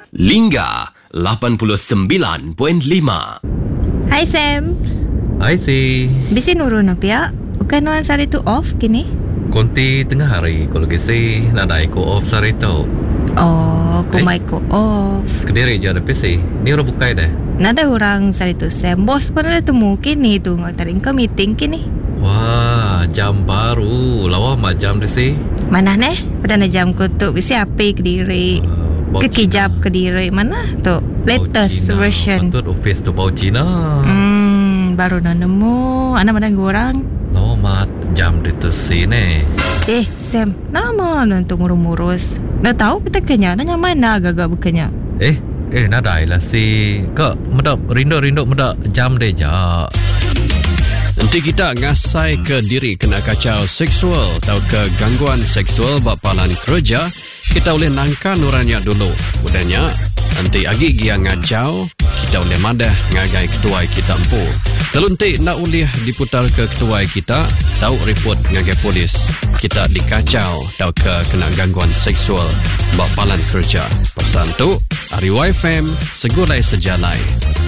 Lingga 89.5. Hai Sam. Hai si. Bisi nurun apa? Bukan nuan sari tu off kini? Konti tengah hari kalau kisi nak ada ko off sari tu. Oh, kumai ko off. Kediri je ada PC. Ni orang bukai dah. Nada orang sari tu Sam. Bos pun ada temu kini tu ngatarin ke meeting kini. Wah, jam baru. Lawa macam dia si. Mana neh? Pada jam ko tu bisi api Kediri. Kekijap Kediri mana tu? Latest version. Patut office tu bau Cina. Baru nak nemu. Anak mana orang? Lawa mat jam dia tu si ni. Sam, nama nanti ngurus-ngurus. Dah tahu kita kenya, nanya mana agak bukannya. Nadai lah si. Kak, medap rindu medap jam dia je. Nanti kita ngasai ke diri kena kacau seksual atau ke gangguan seksual bapalan kerja, kita boleh nangkan orangnya dulu. Udahnya, nanti agi dia ngajau, kita boleh madah ngagai ketua kita empu. Kalau nanti nak boleh diputar ke ketua kita, tahu report ngagai polis. Kita dikacau atau ke kena gangguan seksual bapalan kerja. Pesan tu, Ari YFM, segulai sejalai.